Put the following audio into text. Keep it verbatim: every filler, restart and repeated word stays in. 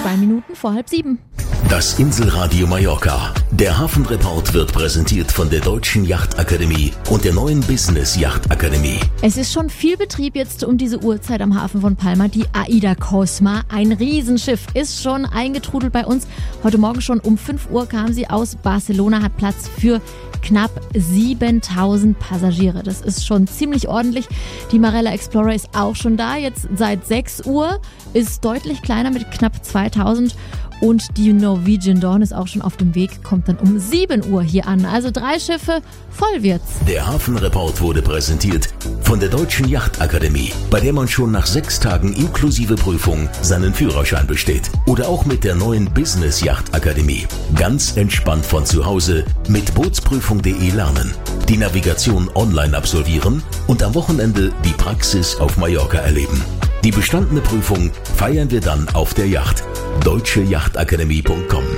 Zwei Minuten vor halb sieben. Das Inselradio Mallorca. Der Hafenreport wird präsentiert von der Deutschen Yachtakademie und der neuen Business Yachtakademie. Es ist schon viel Betrieb jetzt um diese Uhrzeit am Hafen von Palma. Die AIDA Cosma, ein Riesenschiff, ist schon eingetrudelt bei uns. Heute Morgen schon um fünf Uhr kam sie aus Barcelona, hat Platz für knapp siebentausend Passagiere. Das ist schon ziemlich ordentlich. Die Marella Explorer ist auch schon da, jetzt seit sechs Uhr, ist deutlich kleiner mit knapp zweitausend. Und die Norwegian Dawn ist auch schon auf dem Weg, kommt dann um sieben Uhr hier an. Also drei Schiffe, voll wird's. Der Hafenreport wurde präsentiert von der Deutschen Yachtakademie, bei der man schon nach sechs Tagen inklusive Prüfung seinen Führerschein besteht. Oder auch mit der neuen Business Yachtakademie. Ganz entspannt von zu Hause mit bootsprüfung punkt de lernen, die Navigation online absolvieren und am Wochenende die Praxis auf Mallorca erleben. Die bestandene Prüfung feiern wir dann auf der Yacht. deutsche yachtakademie punkt com